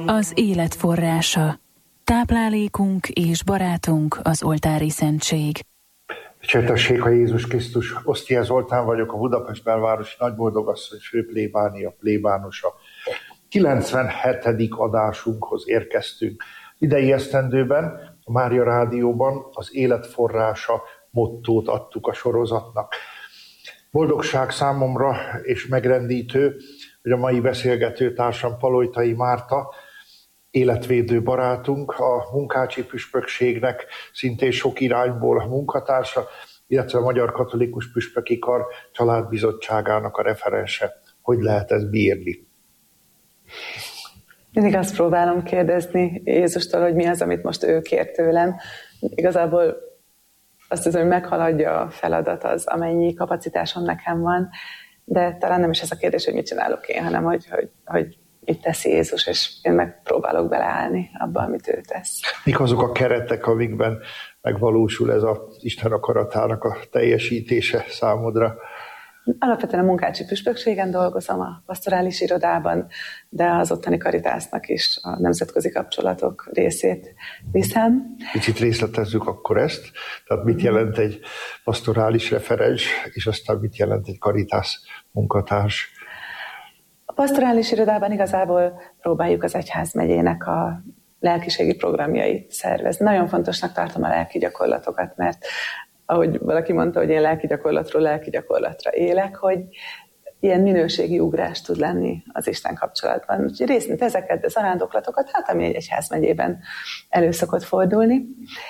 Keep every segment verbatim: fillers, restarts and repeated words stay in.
Az élet forrása. Táplálékunk és barátunk az oltári szentség. Dicsértessék a Jézus Krisztus. Osztia Zoltán vagyok, a Budapest belvárosi nagyboldogasszony főplébánia plébánosa. kilencvenhetedik adásunkhoz érkeztünk. Idei esztendőben a Mária Rádióban az élet forrása mottót adtuk a sorozatnak. Boldogság számomra és megrendítő, hogy a mai beszélgető társam Paloitai Márta, életvédő barátunk, a Munkácsi Püspökségnek szintén sok irányból munkatársa, illetve a Magyar Katolikus Püspöki Kar családbizottságának a referense. Hogy lehet ezt bírni? Mindig azt próbálom kérdezni Jézustól, hogy mi az, amit most ő kér tőlem. Igazából azt hiszem, hogy meghaladja a feladat az, amennyi kapacitásom nekem van, de talán nem is ez a kérdés, hogy mit csinálok én, hanem hogy, hogy, hogy mit tesz Jézus, és én megpróbálok beleállni abba, amit ő tesz. Mik azok a keretek, amikben megvalósul ez az Isten akaratának a teljesítése számodra? Alapvetően a Munkácsi Püspökségen dolgozom, a pastorális irodában, de az ottani Karitásznak is a nemzetközi kapcsolatok részét viszem. Kicsit részletezzük akkor ezt. Tehát mit jelent egy pastorális referens, és aztán mit jelent egy Karitász munkatárs? A pastorális irodában igazából próbáljuk az egyházmegyének a lelkiségi programjait szervezni. Nagyon fontosnak tartom a lelki gyakorlatokat, mert ahogy valaki mondta, hogy én lelki gyakorlatról lelki gyakorlatra élek, hogy ilyen minőségi ugrás tud lenni az Isten kapcsolatban. Úgyhogy részint ezeket, de zarándoklatokat, hát ami egy egyházmegyében elő szokott fordulni.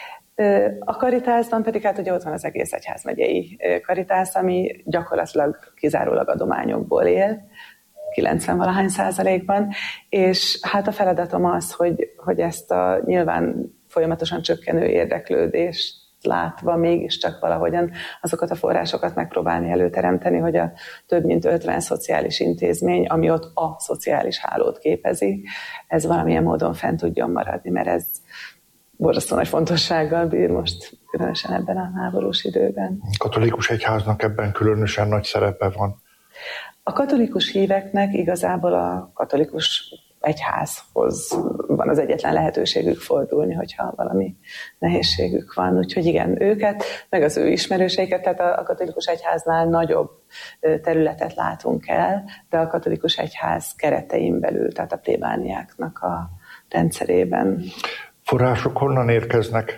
A Karitászban pedig hát ugye ott van az egész egyházmegyei Karitász, ami gyakorlatilag kizárólag adományokból él, kilencven-valahány százalékban, és hát a feladatom az, hogy, hogy ezt a nyilván folyamatosan csökkenő érdeklődést látva mégiscsak valahogyan azokat a forrásokat megpróbálni előteremteni, hogy a több mint ötven szociális intézmény, ami ott a szociális hálót képezi, ez valamilyen módon fent tudjon maradni, mert ez borzasztó nagy fontossággal bír most, különösen ebben a háborús időben. A katolikus egyháznak ebben különösen nagy szerepe van. A katolikus híveknek igazából a katolikus egyházhoz van az egyetlen lehetőségük fordulni, hogyha valami nehézségük van. Úgyhogy igen, őket, meg az ő ismerőseiket, tehát a katolikus egyháznál nagyobb területet látunk el, de a katolikus egyház keretein belül, tehát a plébániáknak a rendszerében. Források honnan érkeznek?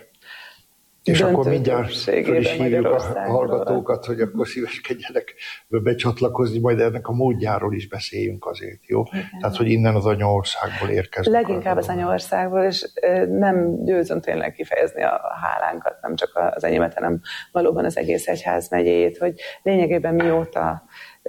És akkor mindjárt föl is hívjuk a hallgatókat, hogy akkor szíveskedjenek becsatlakozni, majd ennek a módjáról is beszéljünk azért, jó? Igen. Tehát, hogy innen az anyaországból érkeznek. Leginkább az anyaországból, és nem győzöm tényleg kifejezni a hálánkat, nem csak az enyémet, hanem valóban az egész egyházmegyét, hogy lényegében mióta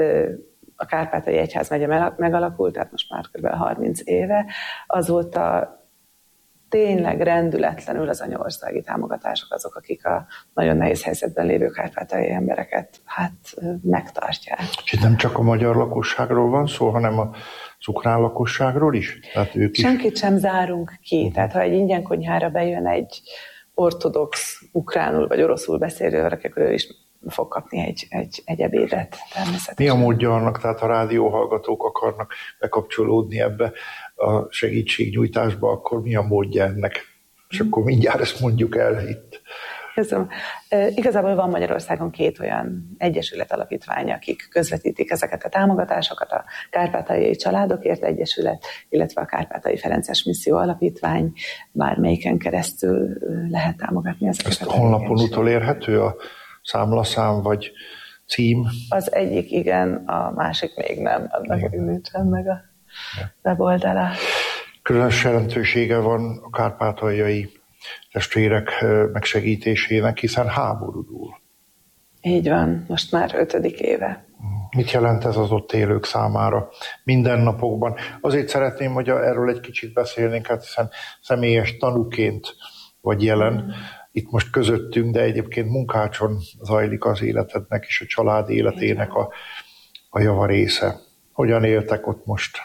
a Kárpátaljai Egyházmegye megalakult, tehát most már kb. harminc éve, azóta tényleg rendületlenül az anyaországi támogatások azok, akik a nagyon nehéz helyzetben lévő kárpátaljai embereket hát megtartják. És nem csak a magyar lakosságról van szó, hanem az ukrán lakosságról is? Tehát ők is... Senkit sem zárunk ki. Uh-huh. Tehát ha egy ingyen konyhára bejön egy ortodox ukránul vagy oroszul beszélő valaki, akkor ő is fog kapni egy, egy, egy ebédet természetesen. Mi a módja annak, tehát a rádióhallgatók akarnak bekapcsolódni ebbe a segítségnyújtásba, akkor mi a módja ennek? És akkor mindjárt ezt mondjuk el itt. Köszönöm. E, igazából van Magyarországon két olyan egyesület alapítvány, akik közvetítik ezeket a támogatásokat, a Kárpátaljai Családokért Egyesület, illetve a Kárpátaljai Ferences Misszió Alapítvány, bármelyiken keresztül lehet támogatni ezeket. Ezt a honlapon utolérhető a számlaszám vagy cím? Az egyik igen, a másik még nem, annak nincsen meg a weboldala. Különös jelentősége van a kárpátaljai testvérek megsegítésének, hiszen háború dúl. Így van, most már ötödik éve. Mit jelent ez az ott élők számára mindennapokban? Azért szeretném, hogy erről egy kicsit beszélnénk, hát hiszen személyes tanúként vagy jelen, mm. itt most közöttünk, de egyébként Munkácson zajlik az életednek és a család életének a, a java része. Hogyan éltek ott most?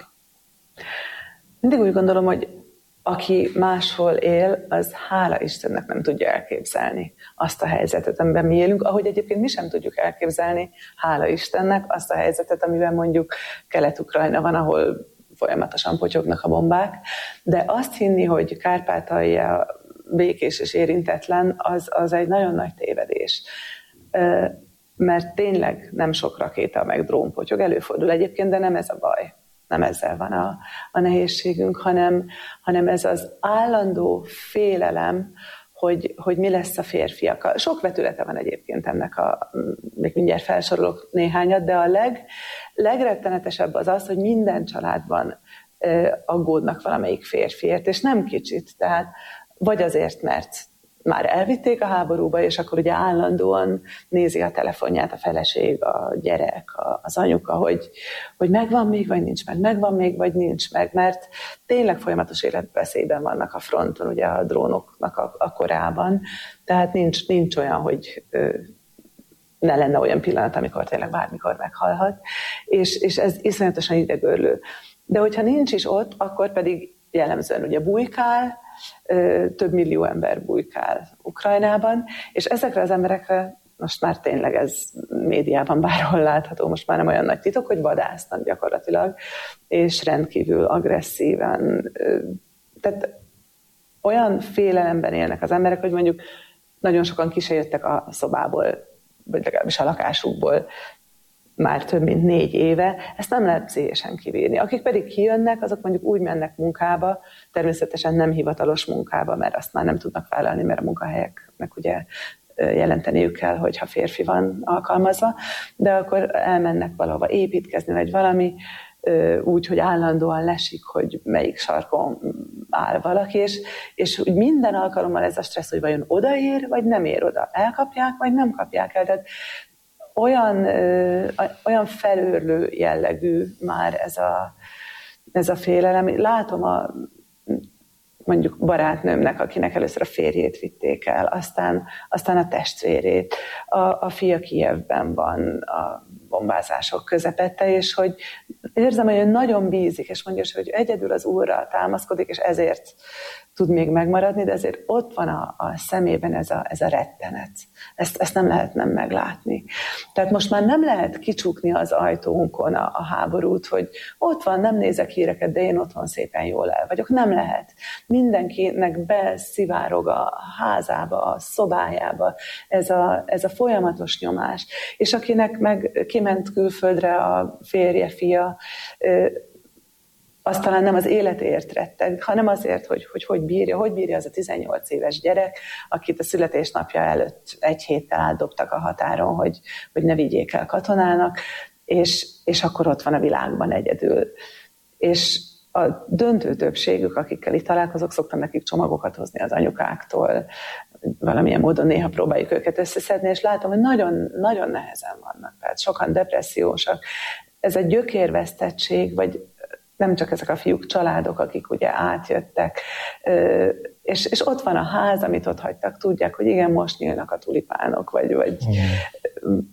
Mindig úgy gondolom, hogy aki máshol él, az hála Istennek nem tudja elképzelni azt a helyzetet, amiben mi élünk, ahogy egyébként mi sem tudjuk elképzelni, hála Istennek, azt a helyzetet, amiben mondjuk Kelet-Ukrajna van, ahol folyamatosan potyognak a bombák. De azt hinni, hogy Kárpátalja békés és érintetlen, az, az egy nagyon nagy tévedés. Mert tényleg nem sok rakéta meg drónpotyog, előfordul egyébként, de nem ez a baj. Nem ezzel van a, a nehézségünk, hanem, hanem ez az állandó félelem, hogy, hogy mi lesz a férfiakkal. Sok vetülete van egyébként ennek, a, még mindjárt felsorolok néhányat, de a leg, legrettenetesebb az az, hogy minden családban aggódnak valamelyik férfiért, és nem kicsit, tehát vagy azért, mert már elvitték a háborúba, és akkor ugye állandóan nézi a telefonját a feleség, a gyerek, az anyuka, hogy, hogy megvan még, vagy nincs meg, megvan még, vagy nincs meg, mert tényleg folyamatos életveszélyben vannak a fronton, ugye a drónoknak a, a korában, tehát nincs, nincs olyan, hogy ö, ne lenne olyan pillanat, amikor tényleg bármikor meghalhat, és, és ez iszonyatosan idegörlő. De hogyha nincs is ott, akkor pedig jellemzően ugye bujkál, több millió ember bujkál Ukrajnában, és ezekre az emberekre most már tényleg ez médiában bárhol látható, most már nem olyan nagy titok, hogy vadásznak gyakorlatilag, és rendkívül agresszíven. Tehát olyan félelemben élnek az emberek, hogy mondjuk nagyon sokan ki se jöttek a szobából, vagy legalábbis a lakásukból már több mint négy éve, ezt nem lehet pszichésen kibírni. Akik pedig kijönnek, azok mondjuk úgy mennek munkába, természetesen nem hivatalos munkába, mert azt már nem tudnak vállalni, mert a munkahelyeknek ugye jelenteniük kell, hogyha férfi van alkalmazva, de akkor elmennek valahova építkezni, vagy valami, úgy, hogy állandóan lesik, hogy melyik sarkon áll valaki, és, és úgy minden alkalommal ez a stressz, hogy vajon odaér, vagy nem ér oda. Elkapják, vagy nem kapják el. Tehát olyan, ö, olyan felőrlő jellegű már ez a, ez a félelem. Látom a mondjuk barátnőmnek, akinek először a férjét vitték el, aztán, aztán a testvérét. A, a fia Kijevben van a bombázások közepette, és hogy érzem, hogy ő nagyon bízik, és mondja, hogy egyedül az Úrra támaszkodik, és ezért tud még megmaradni, de azért ott van a, a szemében ez a, ez a rettenet. Ezt, ezt nem lehet nem meglátni. Tehát most már nem lehet kicsukni az ajtónkon a, a háborút, hogy ott van, nem nézek híreket, de én otthon szépen jól el vagyok. Nem lehet. Mindenkinek beszivárog a házába, a szobájába ez a, ez a folyamatos nyomás. És akinek meg kiment külföldre a férje, fia, az talán nem az életért retteg, hanem azért, hogy, hogy hogy bírja, hogy bírja az a tizennyolc éves gyerek, akit a születésnapja előtt egy héttel átdobtak a határon, hogy, hogy ne vigyék el katonának, és, és akkor ott van a világban egyedül. És a döntő többségük, akikkel itt találkozok, szoktam nekik csomagokat hozni az anyukáktól, valamilyen módon néha próbáljuk őket összeszedni, és látom, hogy nagyon, nagyon nehezen vannak, tehát sokan depressziósak. Ez egy gyökérvesztettség, vagy nem csak ezek a fiúk, családok, akik ugye átjöttek, és, és ott van a ház, amit ott hagytak, tudják, hogy igen, most nyílnak a tulipánok, vagy, vagy mm.